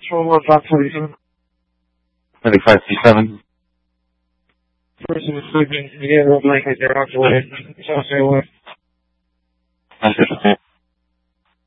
1 Block 47. 3537. Person is sleeping. The air blanket, they're off the way. South West. 950.